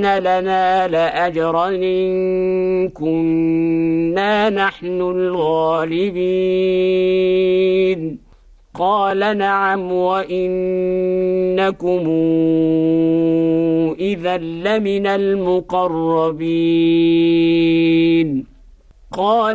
لنا لأجرا إن كنا نحن الغالبين قال نعم وإنكم إذا لمن المقربين قال